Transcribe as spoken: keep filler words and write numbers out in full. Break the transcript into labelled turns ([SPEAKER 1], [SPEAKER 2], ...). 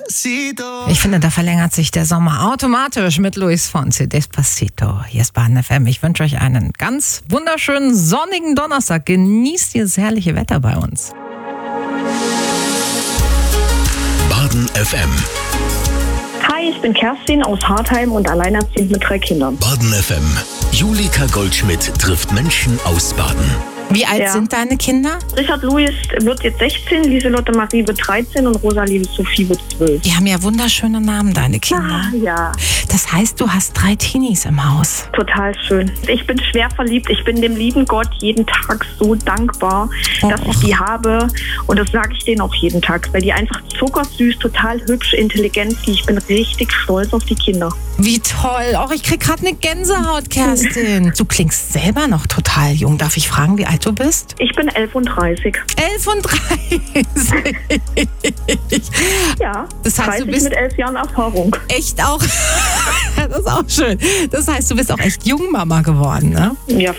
[SPEAKER 1] Despacito.
[SPEAKER 2] Ich finde, da verlängert sich der Sommer automatisch mit Luis Fonsi. Despacito. Hier ist Baden F M. Ich wünsche euch einen ganz wunderschönen sonnigen Donnerstag. Genießt dieses herrliche Wetter bei uns.
[SPEAKER 1] Baden F M.
[SPEAKER 3] Hi, ich bin Kerstin aus Hartheim und alleinerziehend mit drei Kindern.
[SPEAKER 1] Baden F M. Julika Goldschmidt trifft Menschen aus Baden.
[SPEAKER 2] Wie alt
[SPEAKER 3] Ja.
[SPEAKER 2] sind deine Kinder?
[SPEAKER 3] Richard Louis wird jetzt sechzehn, Lieselotte Marie wird dreizehn und Rosalie Sophie wird zwölf.
[SPEAKER 2] Die haben ja wunderschöne Namen, deine Kinder.
[SPEAKER 3] Ah, ja,
[SPEAKER 2] Das heißt, du hast drei Teenies im Haus.
[SPEAKER 3] total schön. Ich bin schwer verliebt. Ich bin dem lieben Gott jeden Tag so dankbar, dass ich die habe. Und das sage ich denen auch jeden Tag, weil die einfach zuckersüß, total hübsch, intelligent sind. Ich bin richtig stolz auf die Kinder.
[SPEAKER 2] Wie toll. Auch ich krieg gerade eine Gänsehaut, Kerstin. Du klingst selber noch total jung. Darf ich fragen, wie alt du bist?
[SPEAKER 3] Ich bin elf und dreißig.
[SPEAKER 2] elf und dreißig.
[SPEAKER 3] Ja,
[SPEAKER 2] Das heißt, du
[SPEAKER 3] dreißig
[SPEAKER 2] bist
[SPEAKER 3] mit elf Jahren Erfahrung.
[SPEAKER 2] echt auch... Das ist auch schön. Das heißt, du bist auch echt Jungmama geworden, ne?
[SPEAKER 3] Ja,